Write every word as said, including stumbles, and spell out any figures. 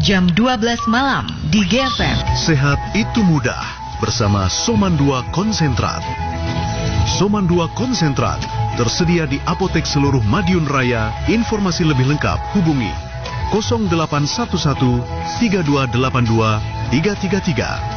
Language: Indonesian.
jam dua belas malam di G F M. Sehat itu mudah bersama Soman dua Konsentrat. Soman dua Konsentrat tersedia di apotek seluruh Madiun Raya. Informasi lebih lengkap hubungi nol delapan satu satu tiga dua delapan dua tiga tiga tiga.